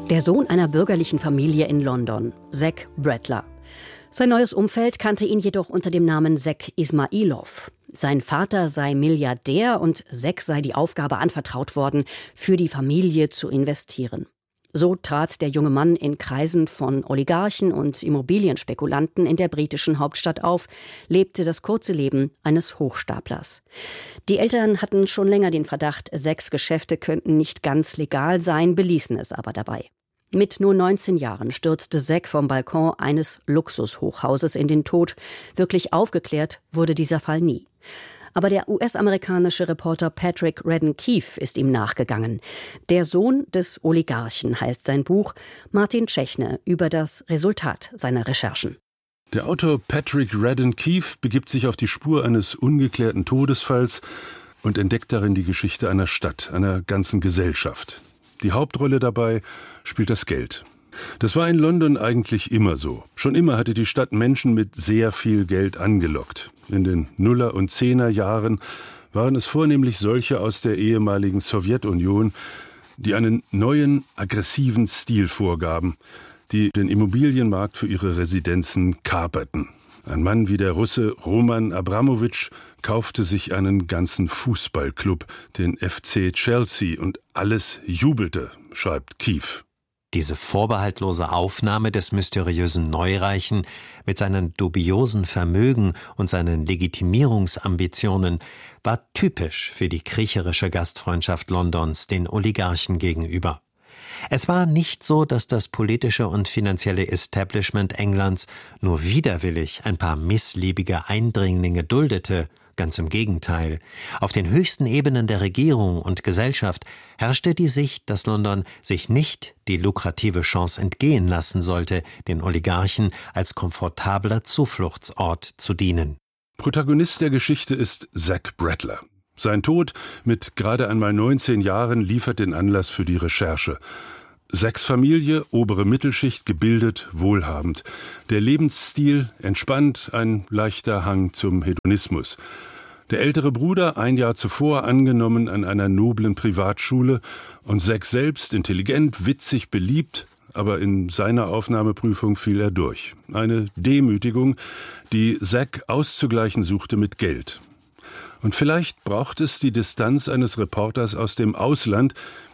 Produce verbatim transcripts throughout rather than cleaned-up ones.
Der Sohn einer bürgerlichen Familie in London, Zack Bradler. Sein neues Umfeld kannte ihn jedoch unter dem Namen Zack Ismailov. Sein Vater sei Milliardär und Zack sei die Aufgabe anvertraut worden, für die Familie zu investieren. So trat der junge Mann in Kreisen von Oligarchen und Immobilienspekulanten in der britischen Hauptstadt auf, lebte das kurze Leben eines Hochstaplers. Die Eltern hatten schon länger den Verdacht, Zacks Geschäfte könnten nicht ganz legal sein, beließen es aber dabei. Mit nur neunzehn Jahren stürzte Zack vom Balkon eines Luxushochhauses in den Tod. Wirklich aufgeklärt wurde dieser Fall nie. Aber der U S-amerikanische Reporter Patrick Radden Keefe ist ihm nachgegangen. Der Sohn des Oligarchen heißt sein Buch. Martin Czechne über das Resultat seiner Recherchen. Der Autor Patrick Radden Keefe begibt sich auf die Spur eines ungeklärten Todesfalls und entdeckt darin die Geschichte einer Stadt, einer ganzen Gesellschaft. Die Hauptrolle dabei spielt das Geld. Das war in London eigentlich immer so. Schon immer hatte die Stadt Menschen mit sehr viel Geld angelockt. In den Nuller- und Zehner-Jahren waren es vornehmlich solche aus der ehemaligen Sowjetunion, die einen neuen, aggressiven Stil vorgaben, die den Immobilienmarkt für ihre Residenzen kaperten. Ein Mann wie der Russe Roman Abramowitsch kaufte sich einen ganzen Fußballclub, den F C Chelsea, und alles jubelte, schreibt Keefe. Diese vorbehaltlose Aufnahme des mysteriösen Neureichen mit seinen dubiosen Vermögen und seinen Legitimierungsambitionen war typisch für die kriecherische Gastfreundschaft Londons den Oligarchen gegenüber. Es war nicht so, dass das politische und finanzielle Establishment Englands nur widerwillig ein paar missliebige Eindringlinge duldete. Ganz im Gegenteil. Auf den höchsten Ebenen der Regierung und Gesellschaft herrschte die Sicht, dass London sich nicht die lukrative Chance entgehen lassen sollte, den Oligarchen als komfortabler Zufluchtsort zu dienen. Protagonist der Geschichte ist Zack Bradler. Sein Tod mit gerade einmal neunzehn Jahren liefert den Anlass für die Recherche. Zacks Familie, obere Mittelschicht, gebildet, wohlhabend. Der Lebensstil entspannt, ein leichter Hang zum Hedonismus. Der ältere Bruder, ein Jahr zuvor angenommen an einer noblen Privatschule, und Zack selbst intelligent, witzig, beliebt, aber in seiner Aufnahmeprüfung fiel er durch. Eine Demütigung, die Zack auszugleichen suchte mit Geld. Und vielleicht braucht es die Distanz eines Reporters aus dem Ausland.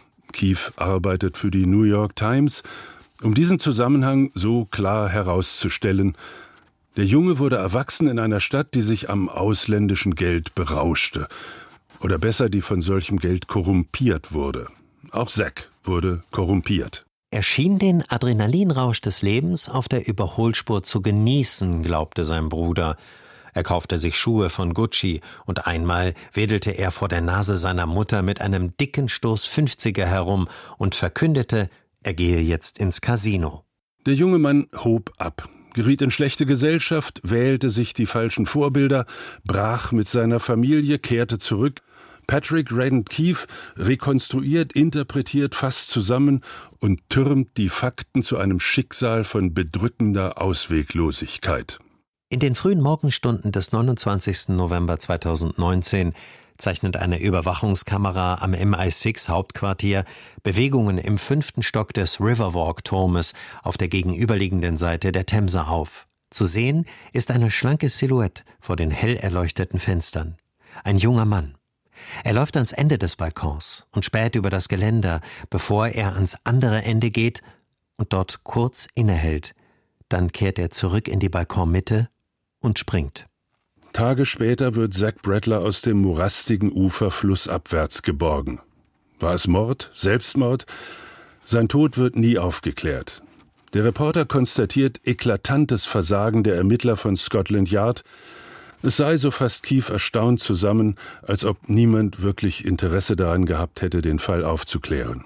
Keefe arbeitet für die New York Times, um diesen Zusammenhang so klar herauszustellen. Der Junge wurde erwachsen in einer Stadt, die sich am ausländischen Geld berauschte. Oder besser, die von solchem Geld korrumpiert wurde. Auch Zack wurde korrumpiert. Er schien den Adrenalinrausch des Lebens auf der Überholspur zu genießen, glaubte sein Bruder. Er kaufte sich Schuhe von Gucci und einmal wedelte er vor der Nase seiner Mutter mit einem dicken Stoß Fünfziger herum und verkündete, er gehe jetzt ins Casino. Der junge Mann hob ab, geriet in schlechte Gesellschaft, wählte sich die falschen Vorbilder, brach mit seiner Familie, kehrte zurück. Patrick Radden Keefe rekonstruiert, interpretiert, fasst zusammen und türmt die Fakten zu einem Schicksal von bedrückender Ausweglosigkeit. In den frühen Morgenstunden des neunundzwanzigsten November zweitausendneunzehn zeichnet eine Überwachungskamera am M I sechs Hauptquartier Bewegungen im fünften Stock des Riverwalk-Turmes auf der gegenüberliegenden Seite der Themse auf. Zu sehen ist eine schlanke Silhouette vor den hell erleuchteten Fenstern. Ein junger Mann. Er läuft ans Ende des Balkons und späht über das Geländer, bevor er ans andere Ende geht und dort kurz innehält. Dann kehrt er zurück in die Balkonmitte und springt. Tage später wird Zack Bradler aus dem morastigen Ufer flussabwärts geborgen. War es Mord? Selbstmord? Sein Tod wird nie aufgeklärt. Der Reporter konstatiert eklatantes Versagen der Ermittler von Scotland Yard. Es sei, so fasst Keefe erstaunt zusammen, als ob niemand wirklich Interesse daran gehabt hätte, den Fall aufzuklären.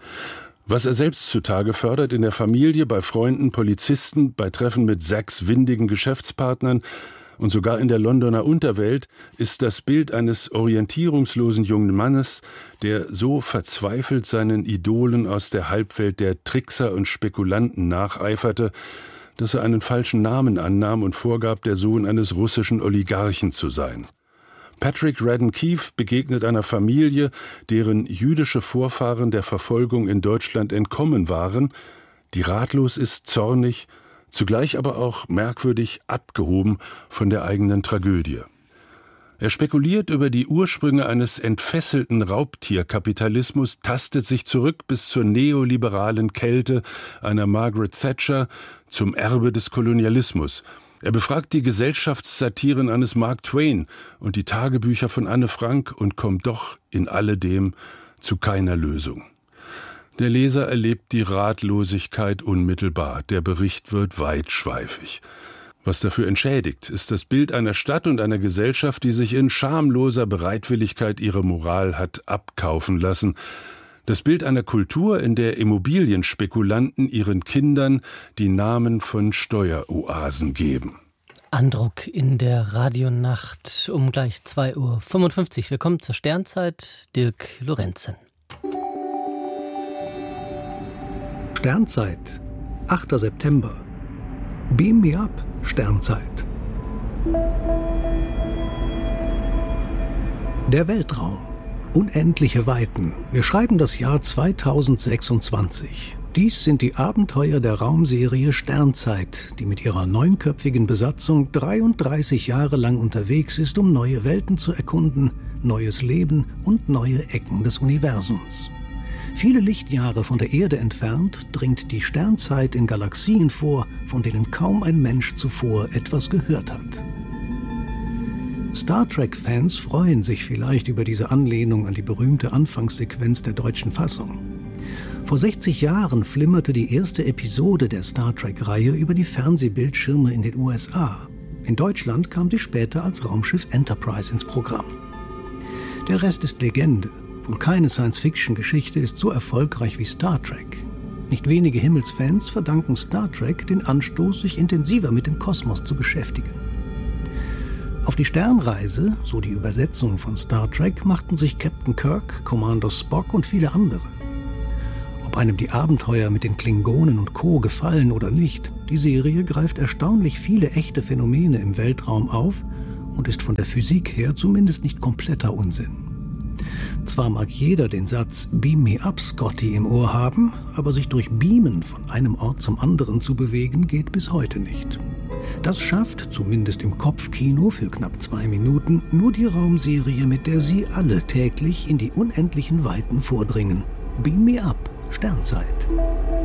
Was er selbst zutage fördert in der Familie, bei Freunden, Polizisten, bei Treffen mit Zacks windigen Geschäftspartnern und sogar in der Londoner Unterwelt, ist das Bild eines orientierungslosen jungen Mannes, der so verzweifelt seinen Idolen aus der Halbwelt der Trickser und Spekulanten nacheiferte, dass er einen falschen Namen annahm und vorgab, der Sohn eines russischen Oligarchen zu sein. Patrick Radden Keefe begegnet einer Familie, deren jüdische Vorfahren der Verfolgung in Deutschland entkommen waren, die ratlos ist, zornig, zugleich aber auch merkwürdig abgehoben von der eigenen Tragödie. Er spekuliert über die Ursprünge eines entfesselten Raubtierkapitalismus, tastet sich zurück bis zur neoliberalen Kälte einer Margaret Thatcher, zum Erbe des Kolonialismus. Er befragt die Gesellschaftssatiren eines Mark Twain und die Tagebücher von Anne Frank und kommt doch in alledem zu keiner Lösung. Der Leser erlebt die Ratlosigkeit unmittelbar, der Bericht wird weitschweifig. Was dafür entschädigt, ist das Bild einer Stadt und einer Gesellschaft, die sich in schamloser Bereitwilligkeit ihre Moral hat abkaufen lassen. Das Bild einer Kultur, in der Immobilienspekulanten ihren Kindern die Namen von Steueroasen geben. Andruck in der Radionacht um gleich zwei Uhr fünfundfünfzig. Willkommen zur Sternzeit, Dirk Lorenzen. Sternzeit, achter September. Beam me up, Sternzeit. Der Weltraum. Unendliche Weiten. Wir schreiben das Jahr zweitausendsechsundzwanzig. Dies sind die Abenteuer der Raumserie Sternzeit, die mit ihrer neunköpfigen Besatzung dreiunddreißig Jahre lang unterwegs ist, um neue Welten zu erkunden, neues Leben und neue Ecken des Universums. Viele Lichtjahre von der Erde entfernt dringt die Sternzeit in Galaxien vor, von denen kaum ein Mensch zuvor etwas gehört hat. Star Trek-Fans freuen sich vielleicht über diese Anlehnung an die berühmte Anfangssequenz der deutschen Fassung. Vor sechzig Jahren flimmerte die erste Episode der Star Trek-Reihe über die Fernsehbildschirme in den U S A. In Deutschland kam sie später als Raumschiff Enterprise ins Programm. Der Rest ist Legende. Wohl keine Science-Fiction-Geschichte ist so erfolgreich wie Star Trek. Nicht wenige Himmelsfans verdanken Star Trek den Anstoß, sich intensiver mit dem Kosmos zu beschäftigen. Auf die Sternreise, so die Übersetzung von Star Trek, machten sich Captain Kirk, Commander Spock und viele andere. Ob einem die Abenteuer mit den Klingonen und Co. gefallen oder nicht, die Serie greift erstaunlich viele echte Phänomene im Weltraum auf und ist von der Physik her zumindest nicht kompletter Unsinn. Zwar mag jeder den Satz "Beam me up, Scotty" im Ohr haben, aber sich durch Beamen von einem Ort zum anderen zu bewegen, geht bis heute nicht. Das schafft, zumindest im Kopfkino für knapp zwei Minuten, nur die Raumserie, mit der Sie alle täglich in die unendlichen Weiten vordringen. Beam me up, Sternzeit.